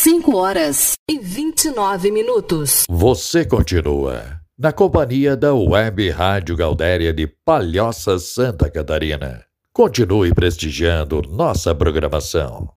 5h29. Você continua na companhia da Web Rádio Gaudéria de Palhoça, Santa Catarina. Continue prestigiando nossa programação.